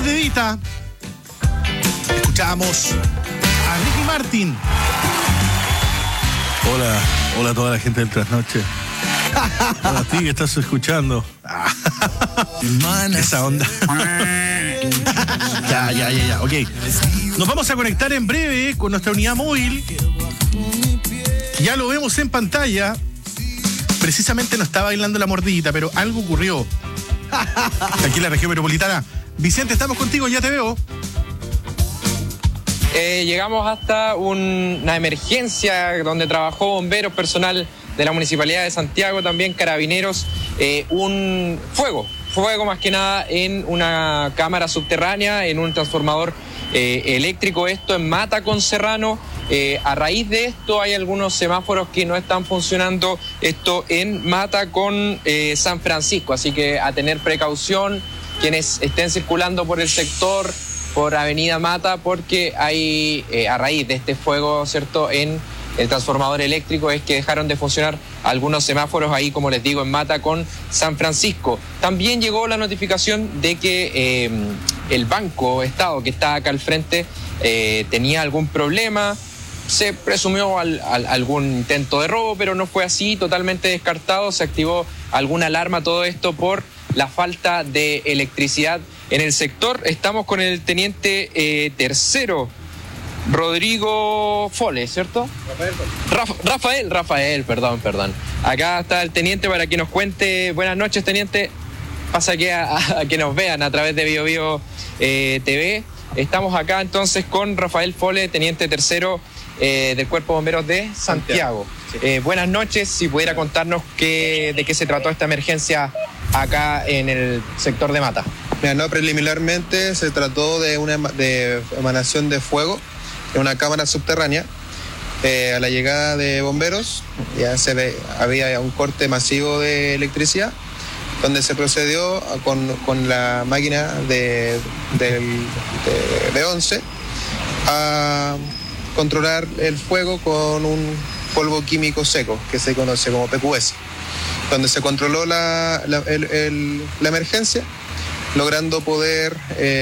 mordidita, escuchamos a Ricky Martin. Hola a toda la gente del Trasnoche. Hola a ti que estás escuchando. Esa onda. Ya, ok. Nos vamos a conectar en breve con nuestra unidad móvil. Ya lo vemos en pantalla. Precisamente no está bailando la mordidita, pero algo ocurrió aquí en la región metropolitana. Vicente, estamos contigo, ya te veo. Llegamos hasta una emergencia donde trabajó bomberos, personal de la Municipalidad de Santiago, también carabineros, un fuego más que nada en una cámara subterránea, en un transformador eléctrico, esto en Mata con Serrano. A raíz de esto hay algunos semáforos que no están funcionando, esto en Mata con San Francisco, así que a tener precaución quienes estén circulando por el sector, por Avenida Mata, porque hay, a raíz de este fuego, ¿cierto?, en el transformador eléctrico, es que dejaron de funcionar algunos semáforos ahí, como les digo, en Mata con San Francisco. También llegó la notificación de que el Banco Estado, que está acá al frente, tenía algún problema. Se presumió algún intento de robo, pero no fue así, totalmente descartado. Se activó alguna alarma, todo esto por la falta de electricidad en el sector. Estamos con el teniente tercero, Rodrigo Fole, ¿cierto? Rafael, perdón. Acá está el teniente para que nos cuente. Buenas noches, teniente. Pasa que a que nos vean a través de BioBio TV. Estamos acá entonces con Rafael Fole, teniente tercero del Cuerpo de Bomberos de Santiago. Sí. Buenas noches, si pudiera contarnos de qué se trató esta emergencia acá en el sector de Mata. Mira, no, preliminarmente se trató de una emanación de fuego en una cámara subterránea. A la llegada de bomberos ya había un corte masivo de electricidad, donde se procedió con la máquina de 11 a controlar el fuego con un polvo químico seco que se conoce como PQS, donde se controló la emergencia, logrando poder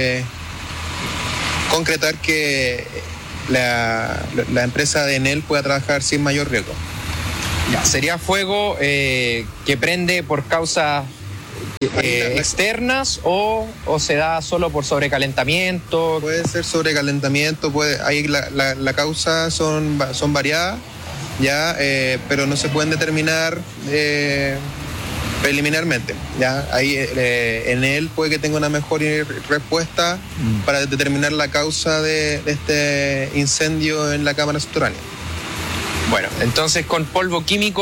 concretar que la empresa de Enel pueda trabajar sin mayor riesgo. ¿Sería fuego que prende por causas externas o se da solo por sobrecalentamiento? Puede ser sobrecalentamiento, ahí la causa son variadas, ya, pero no se pueden determinar preliminarmente. Ya, ahí Enel puede que tenga una mejor respuesta para determinar la causa de este incendio en la cámara subterránea. Bueno, entonces con polvo químico